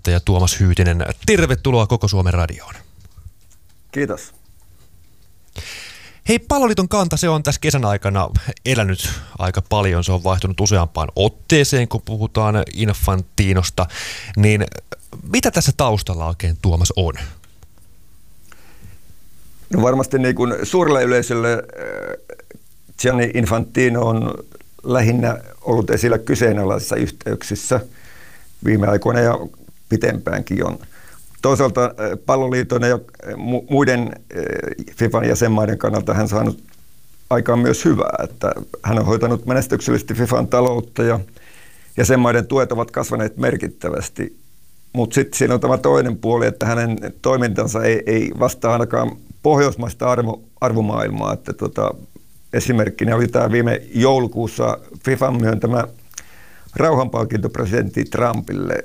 puheenjohtaja Tuomas Hyytinen. Tervetuloa Koko Suomen radioon. Kiitos. Hei, Palloliiton kanta, se on tässä kesän aikana elänyt aika paljon. Se on vaihtunut useampaan otteeseen, kun puhutaan Infantinosta. Niin mitä tässä taustalla oikein, Tuomas, on? No varmasti niin kuin suurelle yleisölle Gianni Infantino on lähinnä ollut esillä kyseenalaisissa yhteyksissä viime aikoina ja pitempäänkin on. Toisaalta Palloliiton ja muiden FIFAn jäsenmaiden kannalta hän saanut aikaan myös hyvää, että hän on hoitanut menestyksellisesti FIFAn taloutta ja jäsenmaiden tuet ovat kasvaneet merkittävästi. Mutta sitten siinä on tämä toinen puoli, että hänen toimintansa ei vastaa ainakaan pohjoismaista arvomaailmaa. Että esimerkkinä oli tämä viime joulukuussa FIFAn myöntämä rauhanpalkinto presidentti Trumpille,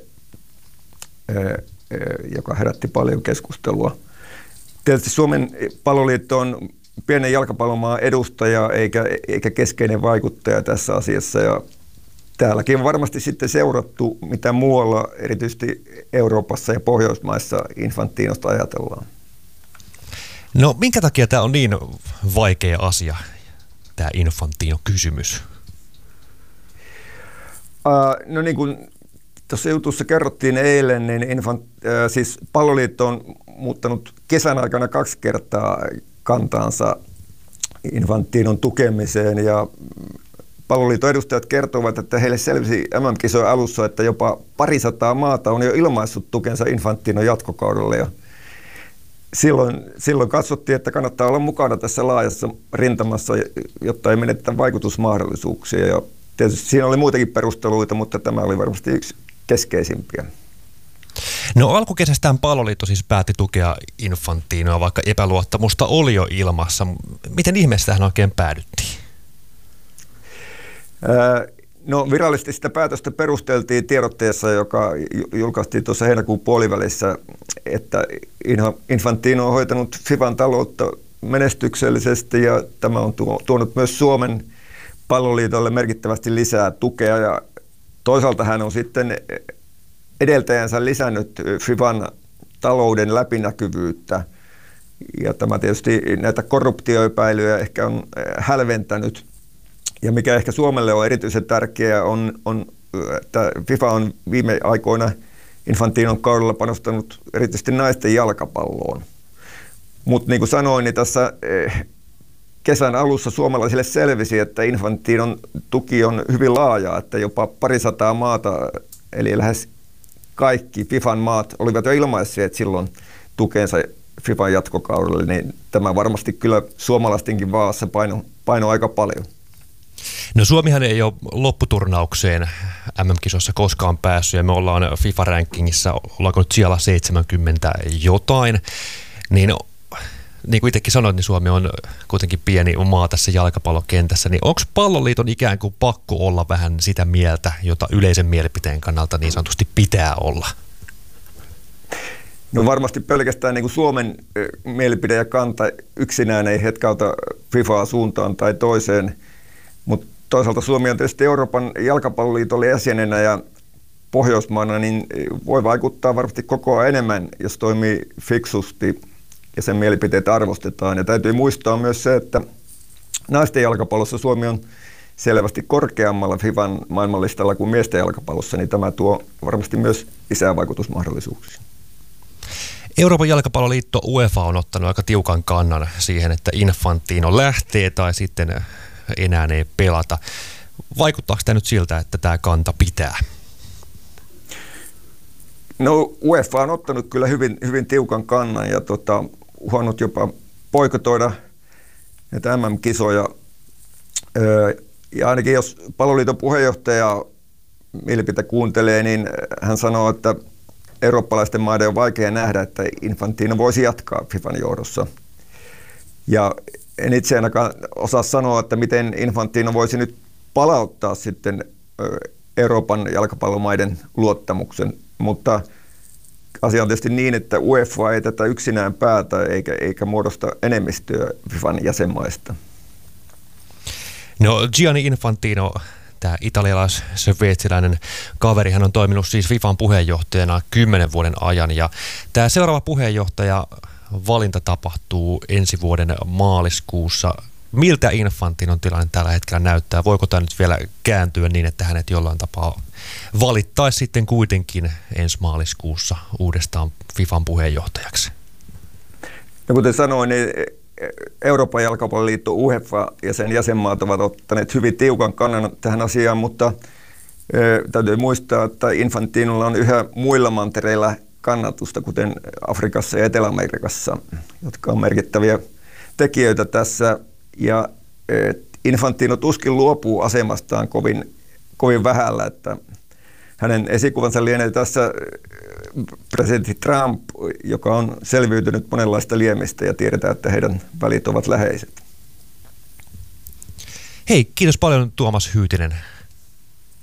joka herätti paljon keskustelua. Tietysti Suomen Palloliitto on pienen jalkapallomaan edustaja eikä keskeinen vaikuttaja tässä asiassa. Ja täälläkin on varmasti sitten seurattu, mitä muualla, erityisesti Euroopassa ja Pohjoismaissa Infantinosta ajatellaan. No minkä takia tämä on niin vaikea asia, tämä Infantino-kysymys? No niin kuin tuossa jutussa kerrottiin eilen, niin siis Palloliitto on muuttanut kesän aikana 2 kertaa kantaansa Infantinon tukemiseen ja Palloliiton edustajat kertovat, että heille selvisi MM-kisojen alussa, että jopa 200 maata on jo ilmaissut tukensa Infantinon jatkokaudelle ja silloin katsottiin, että kannattaa olla mukana tässä laajassa rintamassa, jotta ei menetä vaikutusmahdollisuuksia ja tietysti siinä oli muitakin perusteluita, mutta tämä oli varmasti yksi keskeisimpiä. No alkukesästään Palloliitto siis päätti tukea Infantinoa, vaikka epäluottamusta oli jo ilmassa. Miten ihmeessä tähän oikein päädyttiin? No virallisesti sitä päätöstä perusteltiin tiedotteessa, joka julkaistiin tuossa heinäkuun puolivälissä, että Infantino on hoitanut FIFAn taloutta menestyksellisesti ja tämä on tuonut myös Suomen Palloliitolle merkittävästi lisää tukea ja toisaalta hän on sitten edeltäjänsä lisännyt FIFAn talouden läpinäkyvyyttä ja tämä tietysti näitä korruptioepäilyjä ehkä on hälventänyt ja mikä ehkä Suomelle on erityisen tärkeää on että FIFA on viime aikoina Infantinon kaudella panostanut erityisesti naisten jalkapalloon, mutta niin kuin sanoin, niin tässä kesän alussa suomalaisille selvisi, että Infantinon tuki on hyvin laaja, että jopa 200 maata, eli lähes kaikki FIFAn maat olivat jo ilmaisseet silloin tukensa FIFAn jatkokaudelle, niin tämä varmasti kyllä suomalaistenkin vaassa paino aika paljon. No Suomihan ei ole lopputurnaukseen MM-kisossa koskaan päässyt ja me ollaan FIFA-rankingissa, ollaanko nyt siellä 70 jotain, niin kuin itsekin sanoit, niin Suomi on kuitenkin pieni maa tässä jalkapallokentässä, niin onko Palloliiton ikään kuin pakko olla vähän sitä mieltä, jota yleisen mielipiteen kannalta niin sanotusti pitää olla? No varmasti pelkästään niin kuin Suomen mielipide ja kanta yksinään ei hetkauta FIFAa suuntaan tai toiseen, mutta toisaalta Suomi on tietysti Euroopan jalkapalloliiton jäsenenä ja Pohjoismaana, niin voi vaikuttaa varmasti koko ajan enemmän, jos toimii fiksusti ja sen mielipiteet arvostetaan. Ja täytyy muistaa myös se, että naisten jalkapallossa Suomi on selvästi korkeammalla FIFAn maailmanlistalla kuin miesten jalkapallossa, niin tämä tuo varmasti myös lisää vaikutusmahdollisuuksia. Euroopan jalkapalloliitto UEFA on ottanut aika tiukan kannan siihen, että Infantino lähtee tai sitten enää ei pelata. Vaikuttaako tämä nyt siltä, että tämä kanta pitää? No UEFA on ottanut kyllä hyvin tiukan kannan ja uhannut jopa boikotoida näitä MM-kisoja. Ja ainakin jos Palloliiton puheenjohtaja mielipite kuuntelee, niin hän sanoo, että eurooppalaisten maiden on vaikea nähdä, että Infantino voisi jatkaa FIFAn johdossa. Ja en itse ainakaan osaa sanoa, että miten Infantino voisi nyt palauttaa sitten Euroopan jalkapallomaiden luottamuksen, mutta asia on tietysti niin, että UEFA ei tätä yksinään päätä eikä muodosta enemmistöä FIFAn jäsenmaista. No Gianni Infantino tämä italialais-sveitsiläinen kaveri, hän on toiminut siis FIFAn puheenjohtajana 10 vuoden ajan ja tämä seuraava puheenjohtaja valinta tapahtuu ensi vuoden maaliskuussa. Miltä Infantinon tilanne tällä hetkellä näyttää? Voiko tämä nyt vielä kääntyä niin, että hänet jollain tapaa valittaisi sitten kuitenkin ensi maaliskuussa uudestaan FIFAn puheenjohtajaksi? No kuten sanoin, niin Euroopan jalkapalloliitto UEFA ja sen jäsenmaat ovat ottaneet hyvin tiukan kannan tähän asiaan, mutta täytyy muistaa, että Infantinolla on yhä muilla mantereilla kannatusta, kuten Afrikassa ja Etelä-Amerikassa, jotka on merkittäviä tekijöitä tässä. Ja Infantino tuskin luopuu asemastaan kovin vähällä, että hänen esikuvansa lienee tässä presidentti Trump, joka on selviytynyt monenlaista liemistä ja tiedetään, että heidän välit ovat läheiset. Hei, kiitos paljon Tuomas Hyytinen